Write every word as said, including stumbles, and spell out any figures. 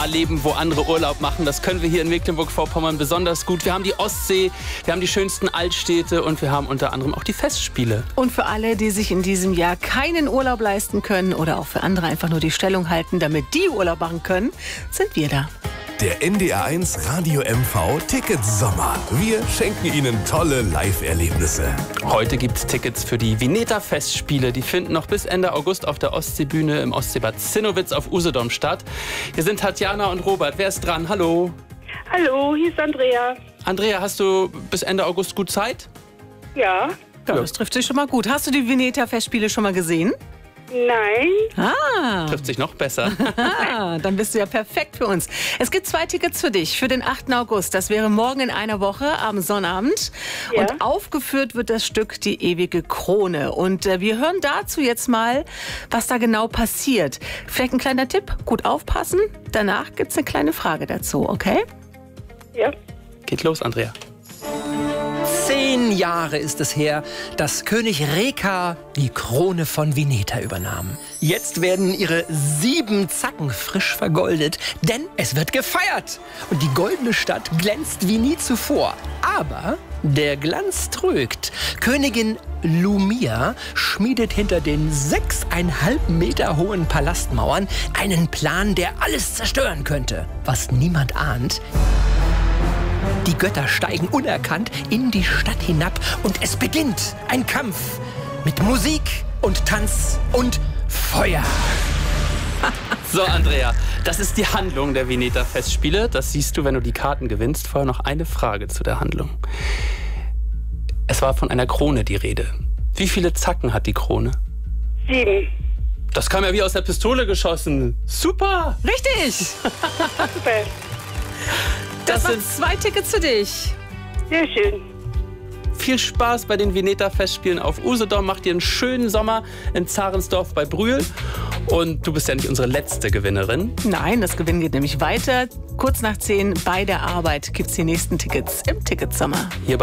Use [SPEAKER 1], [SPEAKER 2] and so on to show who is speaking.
[SPEAKER 1] da leben, wo andere Urlaub machen. Das können wir hier in Mecklenburg-Vorpommern besonders gut. Wir haben die Ostsee, wir haben die schönsten Altstädte und wir haben unter anderem auch die Festspiele.
[SPEAKER 2] Und für alle, die sich in diesem Jahr keinen Urlaub leisten können oder auch für andere einfach nur die Stellung halten, damit die Urlaub machen können, sind wir da.
[SPEAKER 3] Der N D R eins Radio M V Ticket Sommer. Wir schenken Ihnen tolle Live-Erlebnisse.
[SPEAKER 1] Heute gibt es Tickets für die Vineta-Festspiele. Die finden noch bis Ende August auf der Ostseebühne im Ostseebad Zinnowitz auf Usedom statt. Hier sind Tatjana und Robert. Wer ist dran? Hallo.
[SPEAKER 4] Hallo, hier ist Andrea.
[SPEAKER 1] Andrea, hast du bis Ende August gut Zeit?
[SPEAKER 4] Ja.
[SPEAKER 2] Ja, das trifft sich schon mal gut. Hast du die Vineta-Festspiele schon mal gesehen?
[SPEAKER 4] Nein.
[SPEAKER 2] Ah.
[SPEAKER 1] Trifft sich noch besser.
[SPEAKER 2] Ah, dann bist du ja perfekt für uns. Es gibt zwei Tickets für dich für den achten August. Das wäre morgen in einer Woche am Sonnabend.
[SPEAKER 4] Ja.
[SPEAKER 2] Und aufgeführt wird das Stück Die ewige Krone. Und äh, wir hören dazu jetzt mal, was da genau passiert. Vielleicht ein kleiner Tipp, gut aufpassen. Danach gibt es eine kleine Frage dazu, okay?
[SPEAKER 4] Ja.
[SPEAKER 1] Geht los, Andrea.
[SPEAKER 5] Zehn Jahre ist es her, dass König Reka die Krone von Vineta übernahm. Jetzt werden ihre sieben Zacken frisch vergoldet, denn es wird gefeiert. Und die goldene Stadt glänzt wie nie zuvor. Aber der Glanz trügt. Königin Lumia schmiedet hinter den sechseinhalb Meter hohen Palastmauern einen Plan, der alles zerstören könnte. Was niemand ahnt: die Götter steigen unerkannt in die Stadt hinab und es beginnt ein Kampf mit Musik und Tanz und Feuer.
[SPEAKER 1] So, Andrea, das ist die Handlung der Vineta-Festspiele. Das siehst du, wenn du die Karten gewinnst. Vorher noch eine Frage zu der Handlung. Es war von einer Krone die Rede. Wie viele Zacken hat die Krone?
[SPEAKER 4] Sieben.
[SPEAKER 1] Das kam ja wie aus der Pistole geschossen. Super!
[SPEAKER 2] Richtig!
[SPEAKER 4] Super.
[SPEAKER 2] Das,
[SPEAKER 1] Das
[SPEAKER 2] sind zwei Tickets für dich.
[SPEAKER 4] Sehr schön.
[SPEAKER 1] Viel Spaß bei den Vineta-Festspielen auf Usedom. Macht dir einen schönen Sommer in Zarensdorf bei Brühl. Und du bist ja nicht unsere letzte Gewinnerin.
[SPEAKER 2] Nein, das Gewinnen geht nämlich weiter. Kurz nach zehn bei der Arbeit gibt es die nächsten Tickets im Ticketsommer.
[SPEAKER 1] Hier bei